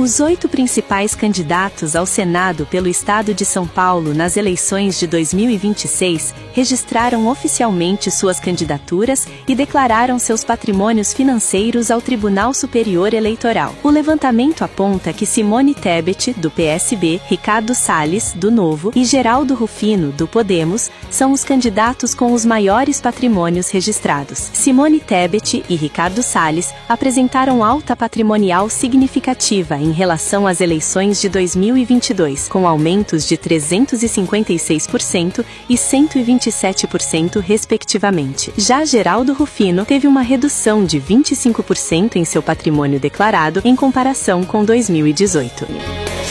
Os 8 principais candidatos ao Senado pelo Estado de São Paulo nas eleições de 2026 registraram oficialmente suas candidaturas e declararam seus patrimônios financeiros ao Tribunal Superior Eleitoral. O levantamento aponta que Simone Tebet, do PSB, Ricardo Salles, do Novo, e Geraldo Rufino, do Podemos, são os candidatos com os maiores patrimônios registrados. Simone Tebet e Ricardo Salles apresentaram alta patrimonial significativa em relação às eleições de 2022, com aumentos de 356% e 127%, respectivamente. Já Geraldo Rufino teve uma redução de 25% em seu patrimônio declarado em comparação com 2018.